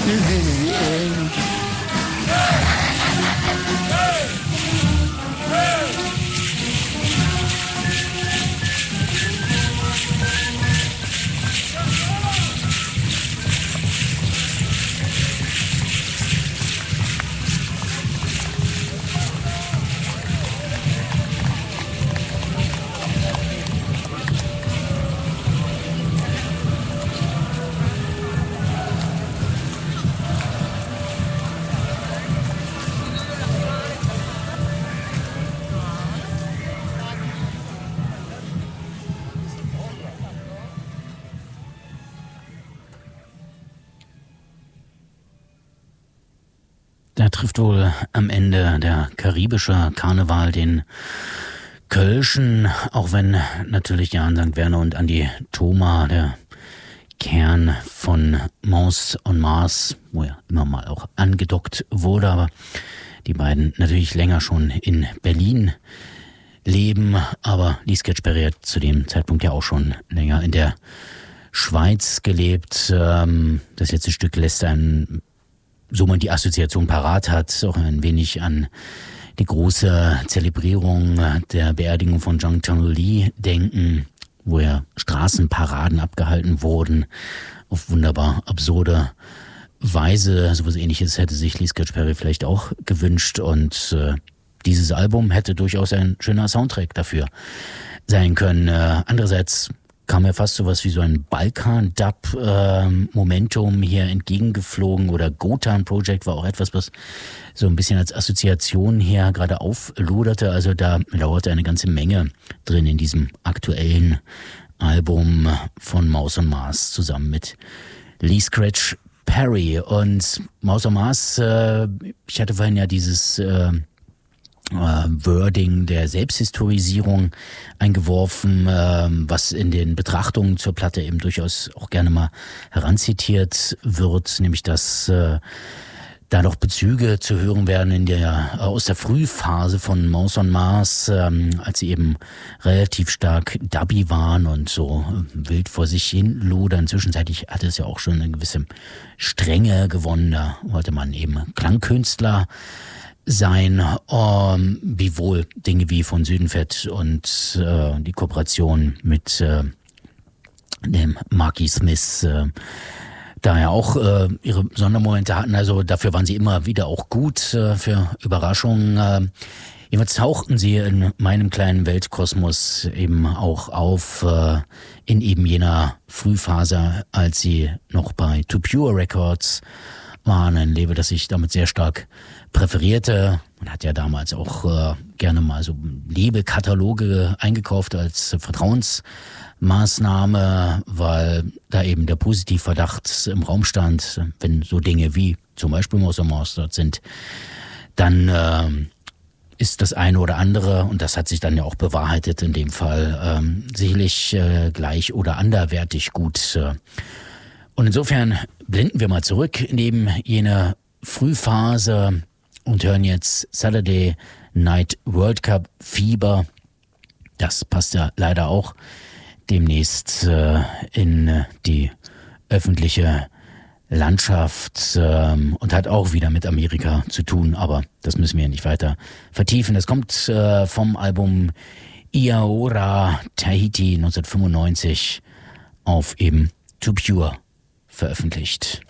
Da trifft wohl am Ende der karibische Karneval den Kölschen, auch wenn natürlich ja an St. Werner und an die Thoma der Kern von Mons on Mars, wo ja immer mal auch angedockt wurde, aber die beiden natürlich länger schon in Berlin leben, aber Lee Scratch-Perry hat zu dem Zeitpunkt ja auch schon länger in der Schweiz gelebt. Das letzte Stück lässt einen, so man die Assoziation parat hat, auch ein wenig an die große Zelebrierung der Beerdigung von Zhang Chang-Li denken, wo ja Straßenparaden abgehalten wurden, auf wunderbar absurde Weise. So was Ähnliches hätte sich Lee Scratch-Perry vielleicht auch gewünscht, und dieses Album hätte durchaus ein schöner Soundtrack dafür sein können. Andererseits kam mir fast sowas wie so ein Balkan-Dub-Momentum hier entgegengeflogen, oder Gotan Project war auch etwas, was so ein bisschen als Assoziation hier gerade aufloderte. Also da lauerte eine ganze Menge drin in diesem aktuellen Album von Mons on Mars zusammen mit Lee Scratch-Perry. Und Mons on Mars, ich hatte vorhin ja dieses Wording der Selbsthistorisierung eingeworfen, was in den Betrachtungen zur Platte eben durchaus auch gerne mal heranzitiert wird, nämlich dass da doch Bezüge zu hören werden aus der Frühphase von Mons on Mars, als sie eben relativ stark dubby waren und so wild vor sich hin lodern. Zwischenzeitlich hatte es ja auch schon eine gewisse Strenge gewonnen, da wollte man eben Klangkünstler sein, wiewohl Dinge wie von Südenfett und die Kooperation mit dem Marky Smith da ja auch ihre Sondermomente hatten. Also dafür waren sie immer wieder auch gut für Überraschungen. Jedenfalls tauchten sie in meinem kleinen Weltkosmos eben auch auf in eben jener Frühphase, als sie noch bei Too Pure Records waren, ein Label, das ich damit sehr stark präferierte. Man hat ja damals auch gerne mal so Labelkataloge eingekauft als Vertrauensmaßnahme, weil da eben der Positivverdacht im Raum stand, wenn so Dinge wie zum Beispiel Mons on Mars dort sind, dann ist das eine oder andere, und das hat sich dann ja auch bewahrheitet in dem Fall, sicherlich gleich oder anderwertig gut. Und insofern blenden wir mal zurück neben jene Frühphase und hören jetzt Saturday Night World Cup Fieber. Das passt ja leider auch demnächst in die öffentliche Landschaft und hat auch wieder mit Amerika zu tun, aber das müssen wir nicht weiter vertiefen. Das kommt vom Album Iaora Tahiti 1995 auf eben Too Pure veröffentlicht.